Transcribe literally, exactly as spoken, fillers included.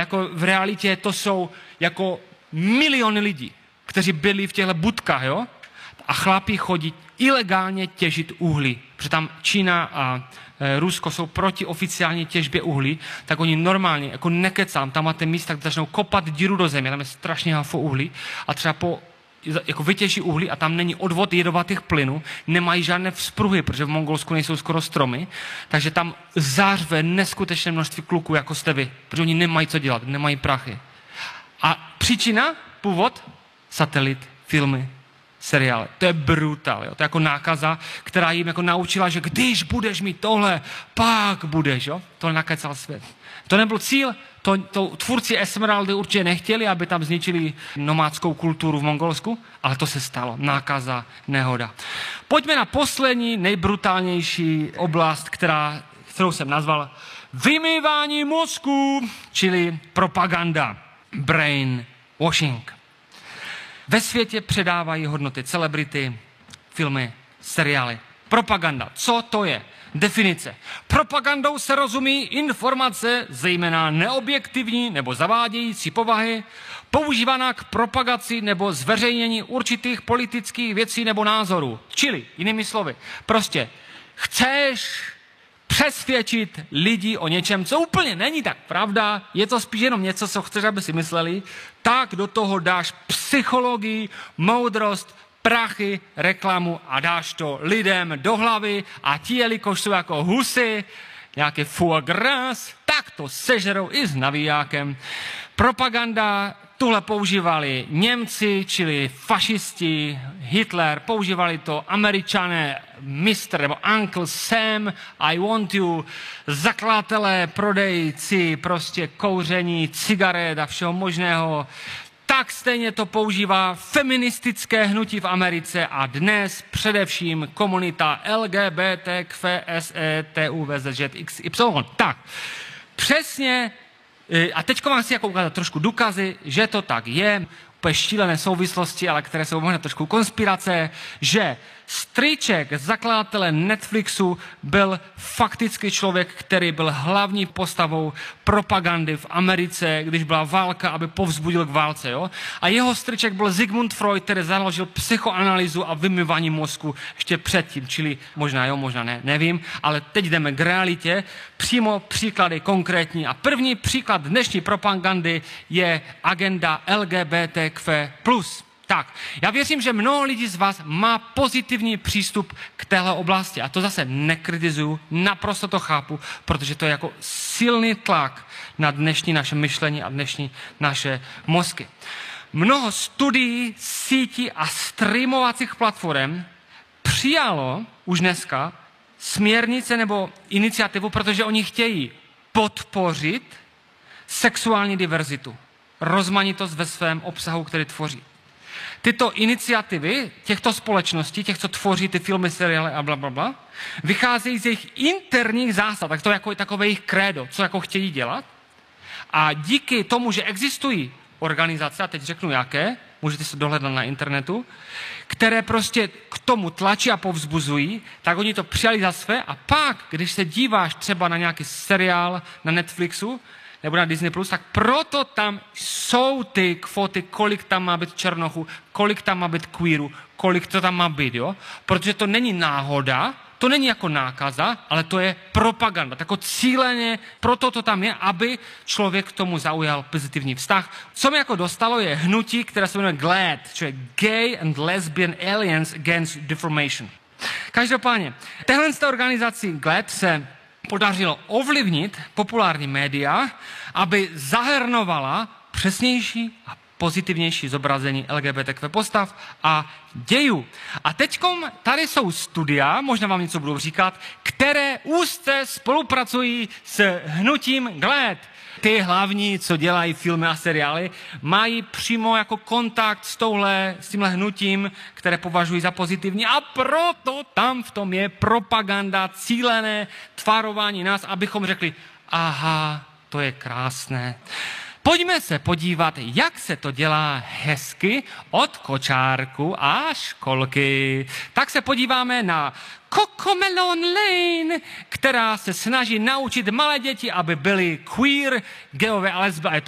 jako v realitě to jsou jako miliony lidí, kteří byli v těchto budkách, jo? A chlapi chodí ilegálně těžit uhlí, protože tam Čína a e, Rusko jsou proti oficiální těžbě uhlí, tak oni normálně, jako nekecám, tam máte místa, kde začnou kopat díru do země, tam je strašně hafo uhlí a třeba po, jako vytěží uhlí a tam není odvod jedovatých plynů, nemají žádné vzpruhy, protože v Mongolsku nejsou skoro stromy, takže tam zářve neskutečné množství kluků, jako jste vy, protože oni nemají co dělat, nemají prachy. A příčina, původ, satelit, filmy, seriály. To je brutál, jo? To je jako nákaza, která jim jako naučila, že když budeš mít tohle, pak budeš, jo? To nakecal svět. To nebyl cíl, to, to tvůrci Esmeraldy určitě nechtěli, aby tam zničili nomádskou kulturu v Mongolsku, ale to se stalo. Nákaza, nehoda. Pojďme na poslední, nejbrutálnější oblast, která, kterou jsem nazval vymývání mozku, čili propaganda, brain washing. Ve světě předávají hodnoty celebrity, filmy, seriály. Propaganda. Co to je? Definice. Propagandou se rozumí informace, zejména neobjektivní nebo zavádějící povahy, používaná k propagaci nebo zveřejnění určitých politických věcí nebo názorů. Čili, jinými slovy, prostě chceš přesvědčit lidi o něčem, co úplně není tak pravda, je to spíš jenom něco, co chceš, aby si mysleli, tak do toho dáš psychologii, moudrost, prachy, reklamu a dáš to lidem do hlavy a ti, jelikož jsou jako husy, nějaké foie gras, tak to sežerou i s navijákem. Propaganda, tuhle používali Němci, čili fašisti, Hitler, používali to Američané, mister nebo Uncle Sam, I want you, zakladatelé, prodejci, prostě kouření, cigaret a všeho možného. Tak stejně to používá feministické hnutí v Americe a dnes především komunita L G B T Q S E T U V Z Ž X Y. Tak, přesně, a teď vám chci jako ukázat trošku důkazy, že to tak je, úplně šílené souvislosti, ale které jsou možná trošku konspirace, že strýček zakladatele Netflixu byl fakticky člověk, který byl hlavní postavou propagandy v Americe, když byla válka, aby povzbudil k válce. Jo? A jeho strýček byl Sigmund Freud, který založil psychoanalýzu a vymývání mozku ještě předtím, čili možná jo, možná ne, nevím, ale teď jdeme k realitě, přímo příklady konkrétní. A první příklad dnešní propagandy je agenda L G B T Q plus. Tak, já věřím, že mnoho lidí z vás má pozitivní přístup k téhle oblasti. A to zase nekritizuju, naprosto to chápu, protože to je jako silný tlak na dnešní naše myšlení a dnešní naše mozky. Mnoho studií, sítí a streamovacích platform přijalo už dneska směrnice nebo iniciativu, protože oni chtějí podpořit sexuální diverzitu, rozmanitost ve svém obsahu, který tvoří. Tyto iniciativy těchto společností, těch, co tvoří ty filmy, seriály a blablabla, bla, bla, vycházejí z jejich interních zásad, tak to je jako takové jejich krédo, co jako chtějí dělat. A díky tomu, že existují organizace, a teď řeknu jaké, můžete se dohledat na internetu, které prostě k tomu tlačí a povzbuzují, tak oni to přijali za své a pak, když se díváš třeba na nějaký seriál na Netflixu, nebo na Disney plus, tak proto tam jsou ty kvoty, kolik tam má být černochů, kolik tam má být queerů, kolik to tam má být, jo? Protože to není náhoda, to není jako nákaza, ale to je propaganda. Tak cíleně, proto to tam je, aby člověk k tomu zaujal pozitivní vztah. Co mi jako dostalo je hnutí, které se jmenuje GLAAD, čili Gay and Lesbian Alliance Against Deformation. Každopádně, téhle z té organizací GLAAD se podařilo ovlivnit populární média, aby zahrnovala přesnější a pozitivnější zobrazení L G B T Q postav a dějů. A teďkom tady jsou studia, možná vám něco budou říkat, které úzce spolupracují s hnutím GLAAD. Ty hlavní, co dělají filmy a seriály, mají přímo jako kontakt s touhle, s tímhle hnutím, které považují za pozitivní a proto tam v tom je propaganda, cílené tvarování nás, abychom řekli, aha, to je krásné. Pojďme se podívat, jak se to dělá hezky od kočárku a školky. Tak se podíváme na Cocomelon Lane, která se snaží naučit malé děti, aby byly queer, geové a lesby.